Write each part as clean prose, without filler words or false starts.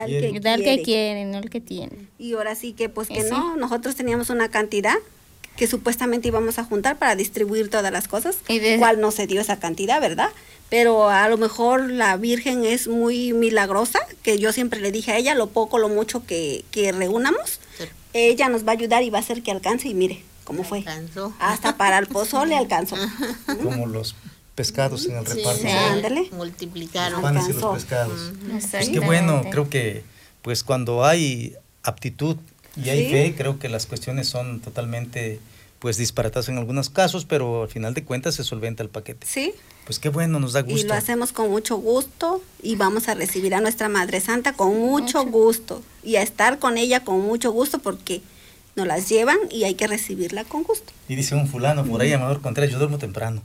Da el que quiere, no el que tiene. Y ahora sí que pues que no, nosotros teníamos una cantidad que supuestamente íbamos a juntar para distribuir todas las cosas, cual no se dio esa cantidad, ¿verdad? Pero a lo mejor la Virgen es muy milagrosa, que yo siempre le dije a ella, lo poco, lo mucho que reunamos, ella nos va a ayudar y va a hacer que alcance, y mire cómo fue. Alcanzó. Hasta para el pozole alcanzó. Como los pescados en el reparto. Sí, ándale. Multiplicaron. Los panes y los pescados. Pues qué bueno, creo que pues cuando hay aptitud y hay fe, creo que las cuestiones son totalmente pues disparatadas en algunos casos, pero al final de cuentas se solventa el paquete. Sí. Pues qué bueno, nos da gusto. Y lo hacemos con mucho gusto y vamos a recibir a nuestra Madre Santa con mucho gusto y a estar con ella con mucho gusto porque nos las llevan y hay que recibirla con gusto. Y dice un fulano por ahí, Amador Contreras, yo duermo temprano.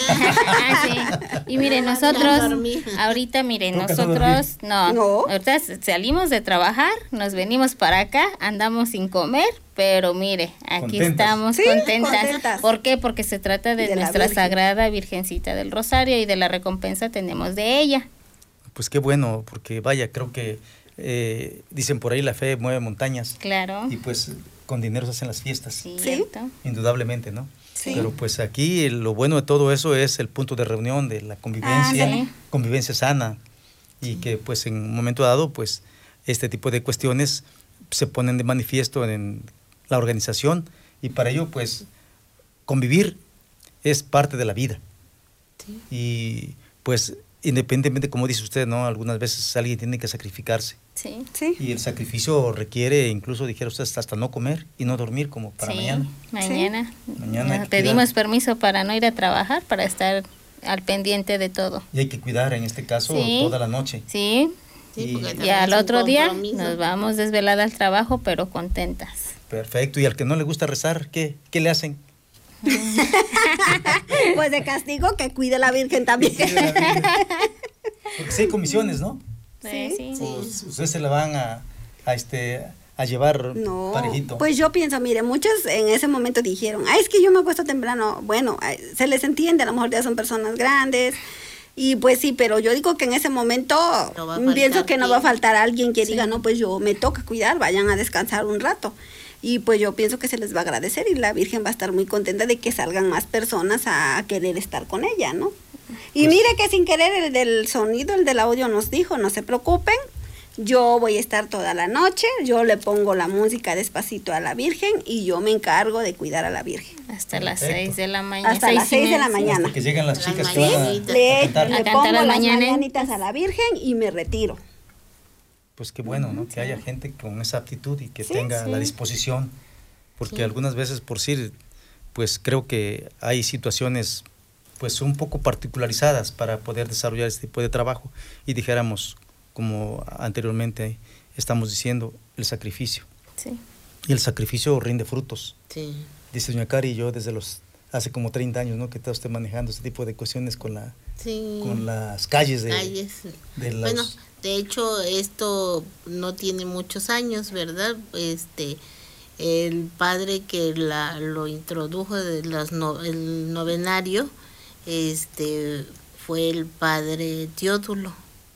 Sí. Y miren, nosotros, ahorita, miren, nosotros, ahorita salimos de trabajar, nos venimos para acá, andamos sin comer, pero mire, aquí estamos contentas. ¿Por qué? Porque se trata de nuestra Sagrada Virgencita del Rosario y de la recompensa tenemos de ella. Pues qué bueno, porque vaya, creo que dicen por ahí la fe mueve montañas. Claro. Y pues con dinero se hacen las fiestas. Sí. Indudablemente, ¿no? Sí. Pero pues aquí lo bueno de todo eso es el punto de reunión de la convivencia, convivencia sana, y que pues en un momento dado pues este tipo de cuestiones se ponen de manifiesto en la organización, y para ello pues convivir es parte de la vida. Sí. Y pues independientemente, como dice usted, ¿no? Algunas veces alguien tiene que sacrificarse. Sí. Y el sacrificio requiere, incluso dijera usted, hasta no comer y no dormir como para mañana. Mañana pedimos permiso para no ir a trabajar, para estar al pendiente de todo. Y hay que cuidar, en este caso, toda la noche. Sí. Y al otro día nos vamos desvelada al trabajo, pero contentas. Perfecto. Y al que no le gusta rezar, ¿qué le hacen? Pues de castigo que cuide la Virgen también. Porque sí hay comisiones, ¿no? Sí. Pues ustedes se la van a llevar parejito. Pues yo pienso, mire, muchos en ese momento dijeron, es que yo me acuesto temprano. Bueno, se les entiende, a lo mejor ya son personas grandes. Y pues sí, pero yo digo que en ese momento pienso que no va a faltar alguien que diga, no, pues yo me toca cuidar, vayan a descansar un rato. Y pues yo pienso que se les va a agradecer y la Virgen va a estar muy contenta de que salgan más personas a querer estar con ella, ¿no? Y mire que sin querer el del sonido, el del audio nos dijo, no se preocupen, yo voy a estar toda la noche, yo le pongo la música despacito a la Virgen y yo me encargo de cuidar a la Virgen. Hasta las 6 de la mañana. Hasta las 6 de la mañana. Hasta que llegan las chicas que van le pongo las mañanitas a la Virgen y me retiro. Pues qué bueno, ¿no? Que haya gente con esa aptitud y que tenga la disposición, porque algunas veces por sí, pues creo que hay situaciones pues un poco particularizadas para poder desarrollar este tipo de trabajo, y dijéramos, como anteriormente estamos diciendo, el sacrificio. Sí. Y el sacrificio rinde frutos. Sí. Dice doña Cari, yo desde hace como 30 años, ¿no? Que está usted manejando este tipo de cuestiones con las calles Bueno, de hecho esto no tiene muchos años, ¿verdad? El padre que lo introdujo el novenario, fue el padre Teodulo,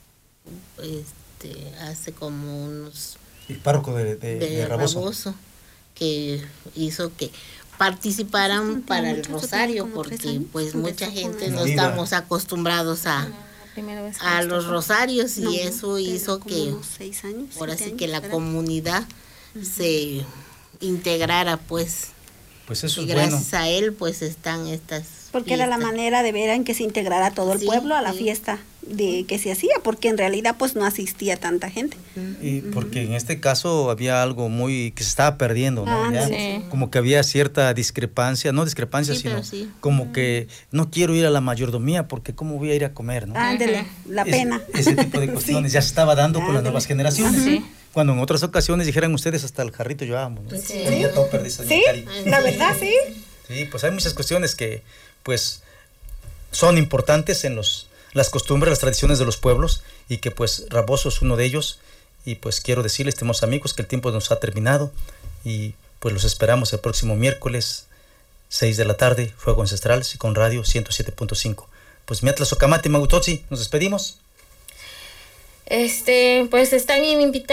hace como unos... El párroco de Raboso, que hizo que participaran para el rosario, porque pues mucha gente no estamos acostumbrados a los rosarios, y eso hizo que ahora sí que la comunidad se integrara, pues eso y es gracias a él pues están estas porque fiestas. Era la manera de ver en que se integrara todo el pueblo a la fiesta de que se hacía, porque en realidad pues no asistía tanta gente. Y porque en este caso había algo que se estaba perdiendo, ¿no? Como que había cierta discrepancia, sino como que no quiero ir a la mayordomía porque cómo voy a ir a comer, ¿no? Ándele, pena. Ese tipo de cuestiones ya se estaba dando con las nuevas generaciones. Cuando en otras ocasiones dijeran ustedes hasta el jarrito llevábamos, ¿no? Sí, la verdad, sí. Sí, pues hay muchas cuestiones que pues son importantes en las costumbres, las tradiciones de los pueblos, y que pues Raboso es uno de ellos. Y pues quiero decirles, estimados amigos, que el tiempo nos ha terminado y pues los esperamos el próximo miércoles 6 de la tarde, Fuego Ancestral, con Radio 107.5. Pues Miatla Socamate Magutotsi, nos despedimos. Pues están invitados.